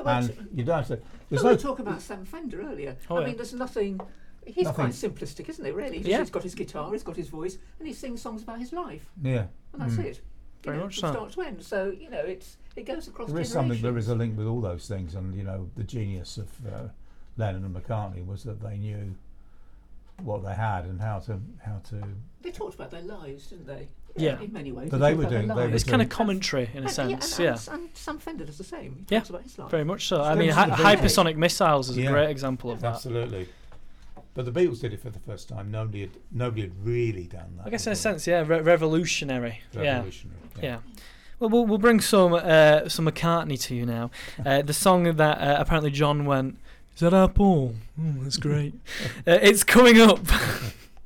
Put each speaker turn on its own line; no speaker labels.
and you don't have to.
We were talking about Sam Fender earlier.
Oh,
I mean, there's nothing. He's
Nothing.
quite simplistic, isn't he? Really, he's got his guitar, he's got his voice, and he sings songs about his life,
Yeah.
and that's it.
Very much
from
so.
start to end. So it goes across.
There is something. There is a link with all those things, and the genius of Lennon and McCartney was that they knew what they had and how to.
They talked about their lives, didn't they?
Yeah.
In many ways.
But they were doing.
It's kind of commentary in a sense.
And Sam Fender does the same. He talks about his life.
Very much so. I
It's
mean,
very much
Hypersonic Missiles is a great example of that.
Absolutely. But the Beatles did it for the first time. Nobody had really done that.
I guess in a sense, revolutionary.
Revolutionary.
Yeah. Well, we'll bring some McCartney to you now. The song that apparently John went, "Is that our Paul? That's great." It's coming up.